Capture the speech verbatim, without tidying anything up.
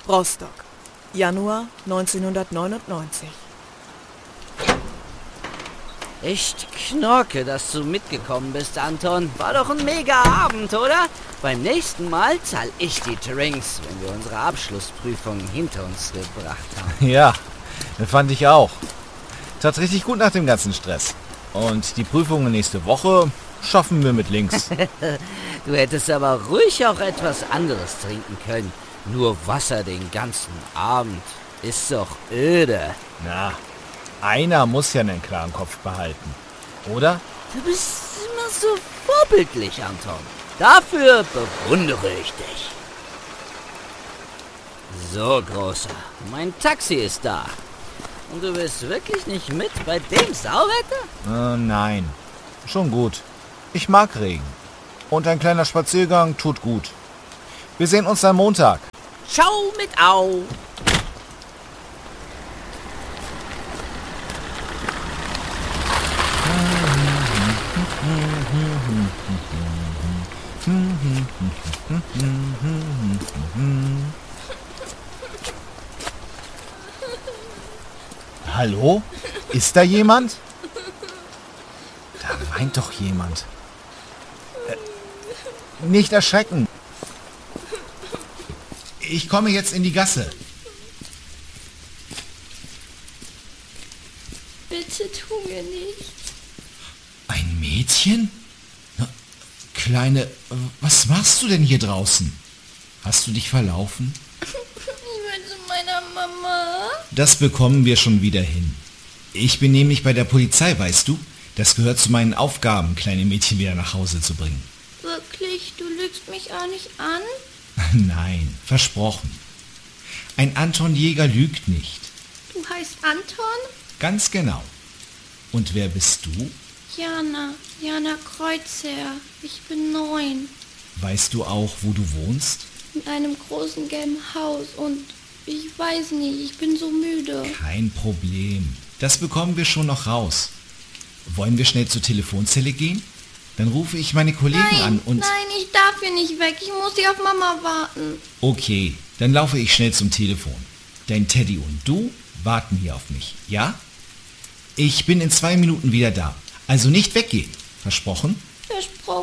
Rostock, Januar neunzehnhundertneunundneunzig. Echt Knorke, dass du mitgekommen bist, Anton. War doch ein mega Abend, oder? Beim nächsten Mal zahl ich die Drinks, wenn wir unsere Abschlussprüfung hinter uns gebracht haben. Ja, das fand ich auch. Tat richtig gut nach dem ganzen Stress. Und die Prüfungen nächste Woche schaffen wir mit links. Du hättest aber ruhig auch etwas anderes trinken können. Nur Wasser den ganzen Abend. Ist doch öde. Na, einer muss ja einen klaren Kopf behalten, oder? Du bist immer so vorbildlich, Anton. Dafür bewundere ich dich. So, Großer, mein Taxi ist da. Und du bist wirklich nicht mit bei dem Sauwetter? Äh, nein, schon gut. Ich mag Regen. Und ein kleiner Spaziergang tut gut. Wir sehen uns am Montag. Schau mit Au. Hallo? Ist da jemand? Da weint doch jemand. Äh, nicht erschrecken. Ich komme jetzt in die Gasse. Bitte tu mir nichts. Ein Mädchen? Na, Kleine, was machst du denn hier draußen? Hast du dich verlaufen? Ich will zu meiner Mama. Das bekommen wir schon wieder hin. Ich bin nämlich bei der Polizei, weißt du? Das gehört zu meinen Aufgaben, kleine Mädchen wieder nach Hause zu bringen. Wirklich? Du lügst mich auch nicht an? Nein, versprochen. Ein Anton Jäger lügt nicht. Du heißt Anton? Ganz genau. Und wer bist du? Jana. Jana Kreuzherr. Ich bin neun. Weißt du auch, wo du wohnst? In einem großen gelben Haus und ich weiß nicht, ich bin so müde. Kein Problem. Das bekommen wir schon noch raus. Wollen wir schnell zur Telefonzelle gehen? Dann rufe ich meine Kollegen Nein, an und... nein, ich darf hier nicht weg. Ich muss hier auf Mama warten. Okay, dann laufe ich schnell zum Telefon. Dein Teddy und du warten hier auf mich, ja? Ich bin in zwei Minuten wieder da. Also nicht weggehen. Versprochen? Versprochen.